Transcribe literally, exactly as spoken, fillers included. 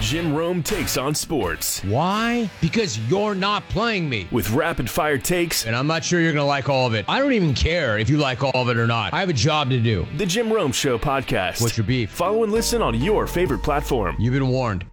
Jim Rome Takes on Sports. Why? Because you're not playing me. With rapid-fire takes. And I'm not sure you're going to like all of it. I don't even care if you like all of it or not. I have a job to do. The Jim Rome Show podcast. What's your beef? Follow and listen on your favorite platform. You've been warned.